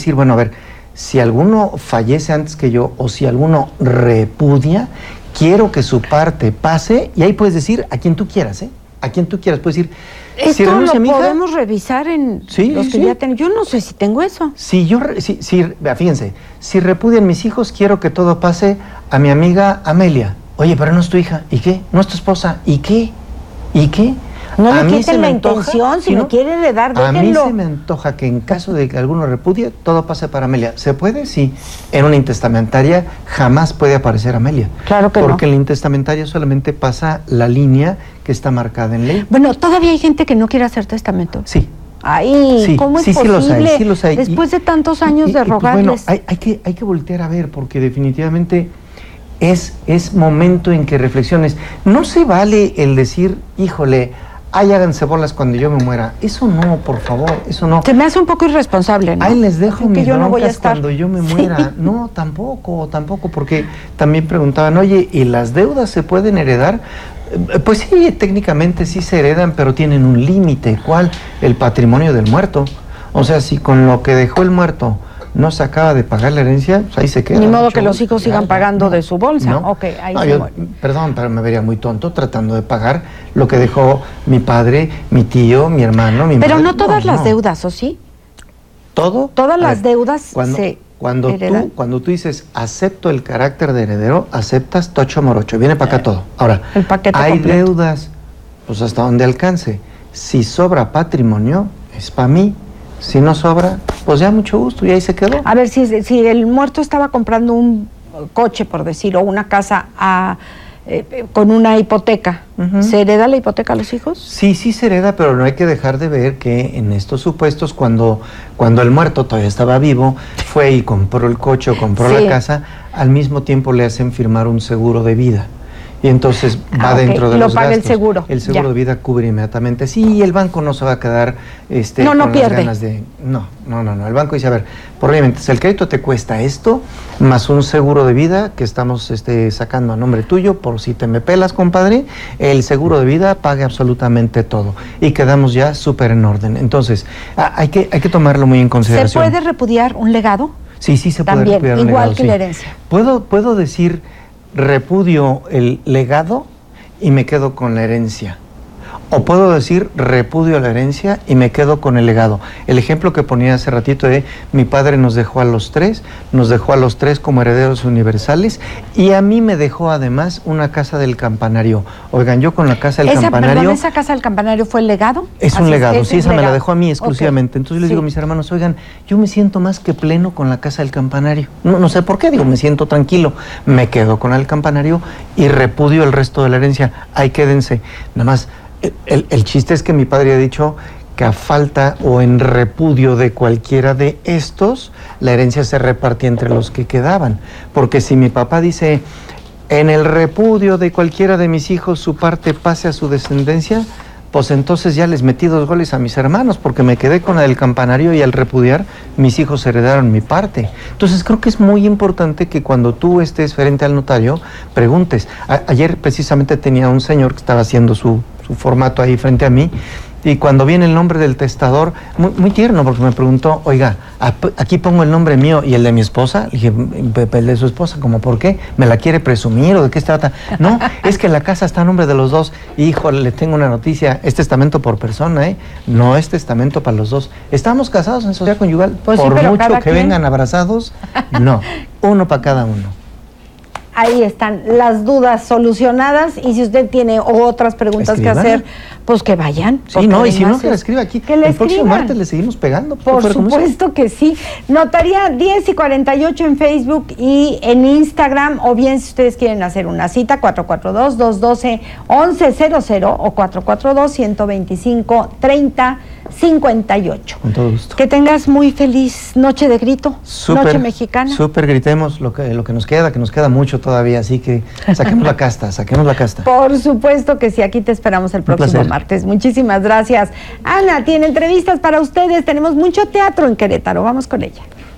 decir, bueno, a ver, si alguno fallece antes que yo o si alguno repudia, quiero que su parte pase, y ahí puedes decir a quien tú quieras, ¿eh? A quien tú quieras, puedes decir... Esto si lo renuncia mi hija, podemos revisar en los que ya tengo. Yo no sé si tengo eso. Fíjense, si repudian mis hijos, quiero que todo pase a mi amiga Amelia. Oye, pero no es tu hija. ¿Y qué? No es tu esposa. ¿Y qué? ¿Y qué? No le quiten la intención, si me quiere heredar, déjenlo. A mí se me antoja que en caso de que alguno repudie, todo pase para Amelia. ¿Se puede? Sí. En una intestamentaria jamás puede aparecer Amelia. Claro que porque en la intestamentaria solamente pasa la línea que está marcada en ley. Bueno, todavía hay gente que no quiere hacer testamento. Sí. Ay, sí, ¿cómo es sí, posible? Sí los hay. Después de tantos años de rogarles. Bueno, hay que voltear a ver, porque definitivamente es momento en que reflexiones. No se vale el decir, híjole, ay, háganse bolas cuando yo me muera. Eso no, por favor, eso no. Se me hace un poco irresponsable, ¿no? Ahí les dejo mis yo no voy a broncas estar cuando yo me muera. Sí. No, tampoco, porque también preguntaban, oye, ¿y las deudas se pueden heredar? Pues sí, técnicamente sí se heredan, pero tienen un límite. ¿Cuál? El patrimonio del muerto. O sea, si con lo que dejó el muerto no se acaba de pagar la herencia, pues ahí se queda. Ni modo que los hijos sigan pagando de su bolsa. No. Okay, ahí no, perdón, pero me vería muy tonto tratando de pagar lo que dejó mi padre, mi tío, mi hermano, mi madre. Pero no todas las deudas, ¿o sí? ¿Todo? Todas las deudas cuando tú dices acepto el carácter de heredero, aceptas tocho morocho, viene para acá todo. Ahora, el paquete hay completo. Deudas, pues hasta donde alcance. Si sobra patrimonio, es para mí. Si no sobra, pues ya mucho gusto, y ahí se quedó. A ver, si el muerto estaba comprando un coche, por decirlo, o una casa con una hipoteca, ¿se hereda la hipoteca a los hijos? Sí, sí se hereda, pero no hay que dejar de ver que en estos supuestos, cuando el muerto todavía estaba vivo, fue y compró el coche o compró la casa, al mismo tiempo le hacen firmar un seguro de vida. Y entonces va dentro de los gastos. Lo paga el seguro. El seguro de vida cubre inmediatamente. Sí, el banco no se va a quedar no pierde. Las ganas de... No. El banco dice, a ver, probablemente si el crédito te cuesta esto, más un seguro de vida que estamos sacando a nombre tuyo, por si te me pelas, compadre, el seguro de vida paga absolutamente todo. Y quedamos ya súper en orden. Entonces, hay que tomarlo muy en consideración. ¿Se puede repudiar un legado? Sí, se puede repudiar un legado. Igual que la herencia. Puedo decir... repudio el legado y me quedo con la herencia. O puedo decir repudio la herencia y me quedo con el legado. El ejemplo que ponía hace ratito de mi padre nos dejó a los tres como herederos universales, y a mí me dejó además una casa del campanario. Oigan, yo con la casa del campanario... ¿Esa casa del campanario fue el legado? Es un legado, sí, esa me la dejó a mí exclusivamente. Okay. Entonces les digo a mis hermanos, oigan, yo me siento más que pleno con la casa del campanario. No sé por qué, me siento tranquilo. Me quedo con el campanario y repudio el resto de la herencia. Ahí quédense. Nada más... El chiste es que mi padre ha dicho que a falta o en repudio de cualquiera de estos, la herencia se repartía entre los que quedaban. Porque si mi papá dice, en el repudio de cualquiera de mis hijos su parte pase a su descendencia, pues entonces ya les metí 2 goles a mis hermanos, porque me quedé con la del campanario y al repudiar, mis hijos heredaron mi parte. Entonces creo que es muy importante que cuando tú estés frente al notario, preguntes. Ayer precisamente tenía un señor que estaba haciendo su formato ahí frente a mí, y cuando viene el nombre del testador, muy tierno, porque me preguntó, oiga, aquí pongo el nombre mío y el de mi esposa. Le dije, el de su esposa, ¿cómo por qué? ¿Me la quiere presumir o de qué se trata? No, es que la casa está a nombre de los dos. Híjole, le tengo una noticia, es testamento por persona, no es testamento para los dos. ¿Estamos casados en sociedad conyugal? Pues por sí, mucho que vengan abrazados, no, uno para cada uno. Ahí están las dudas solucionadas, y si usted tiene otras preguntas que hacer, pues que vayan. Sí, no, y si no, que la escriba aquí. El próximo martes le seguimos pegando. Por supuesto que sí. Notaría 10:48 en Facebook y en Instagram, o bien si ustedes quieren hacer una cita, 442-212-1100 o 442-125-3058. Con todo gusto. Que tengas muy feliz noche de grito, noche mexicana. Súper, gritemos lo que nos queda, que nos queda mucho todavía, así que saquemos la casta. Por supuesto que sí, aquí te esperamos el próximo martes. Muchísimas gracias. Ana, tiene entrevistas para ustedes, tenemos mucho teatro en Querétaro, vamos con ella.